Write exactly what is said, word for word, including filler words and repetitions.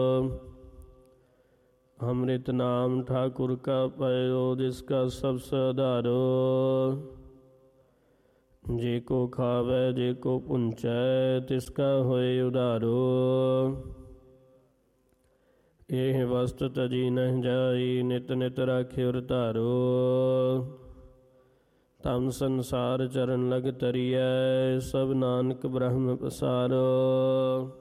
ਅੰਮ੍ਰਿਤ ਨਾਮ ਠਾਕੁਰ ਕਾ ਪਇਓ, ਜਿਸਕਾ ਸਭ ਸਧਾਰੋ। ਜੇ ਕੋ ਖਾਵੈ ਜੇ ਕੋ ਪੁੰਚੈ, ਤਿਸਕਾ ਹੋਏ ਉਧਾਰੋ। ਇਹ ਵਸਤ ਤਜੀ ਨਹਿ ਜਾਈ, ਨਿਤ ਨਿਤ ਰਾਖਿਉ ਧਾਰੋ। ਤਮ ਸੰਸਾਰ ਚਰਨ ਲਗ ਤਰੀਐ, ਸਭ ਨਾਨਕ ਬ੍ਰਹਮ ਪਸਾਰੋ।